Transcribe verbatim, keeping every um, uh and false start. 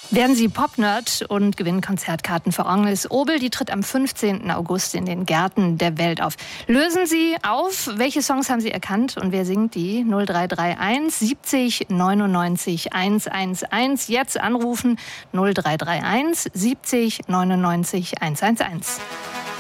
Werden Sie Pop-Nerd und gewinnen Konzertkarten für Agnes Obel. Die tritt am fünfzehnten August in den Gärten der Welt auf. Lösen Sie auf, welche Songs haben Sie erkannt und wer singt die? null drei drei eins siebzig neunundneunzig hundertelf. Jetzt anrufen null drei drei eins siebzig neunundneunzig hundertelf.